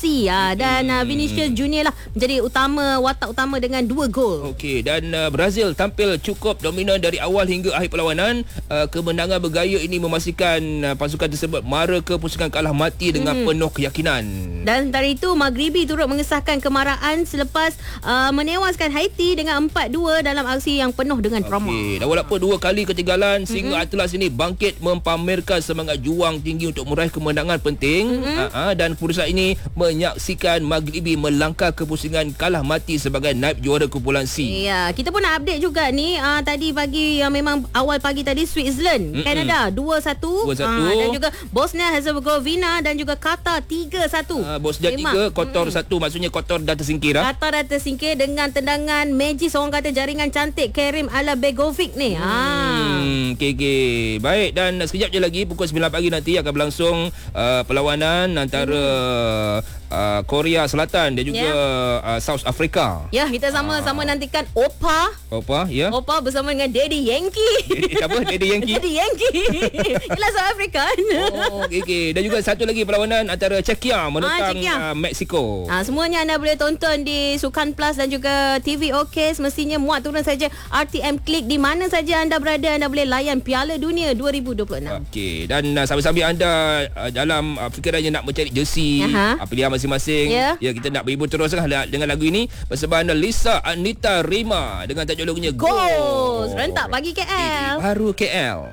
dan Vinicius Junior lah menjadi watak utama dengan 2 gol. Okey, dan Brazil tampil cukup dominan dari awal hingga akhir perlawanan. Kemenangan bergaya ini memastikan pasukan tersebut mara ke pusingan kalah mati dengan penuh keyakinan. Dan sementara itu Maghribi turut mengesahkan kemarahan selepas menewaskan Haiti dengan 4-2 dalam aksi yang penuh dengan drama. Okey, dan walaupun 2 kali ketinggalan, singa Atlas ini bangkit mempamerkan semangat juang tinggi untuk meraih kemenangan penting. Dan keputusan ini menyaksikan Maghribi melangkah ke pusingan kalah mati sebagai naib juara kumpulan C. Ya, kita pun nak update juga ni. Tadi pagi memang awal pagi tadi Switzerland, Canada 2-1. Dan juga Bosnia Herzegovina dan juga Qatar 3-1. Bosnia 3, Qatar 1, maksudnya Qatar dah tersingkir. Qatar dah tersingkir dengan tendangan magis orang kata jaringan cantik Kerim Alabegovic ni. Okey. Baik, dan sekejap je lagi pukul 9 pagi nanti akan berlangsung perlawanan antara Korea Selatan dan juga South Africa. Ya, kita sama-sama nantikan Opa bersama dengan Daddy Yankee. Siapa? Daddy Yankee? Daddy Yankee. Ialah South Africa. Okey. Dan juga satu lagi perlawanan antara Czechia menentang Mexico. Semuanya anda boleh tonton di Sukan Plus dan juga TV OK. Semestinya muat turun saja RTM Klik. Di mana saja anda berada, anda boleh layan Piala Dunia 2026. Okey, dan sambil-sambil anda dalam fikirannya nak mencari jersey pilihan masing-masing, ya, kita nak berhibur terus dengan lagu ini persembahan Lisa Anita Rima dengan tajuk lagunya Go. Serentak bagi KL. Baru KL.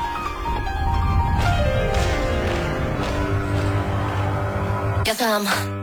Guess I'm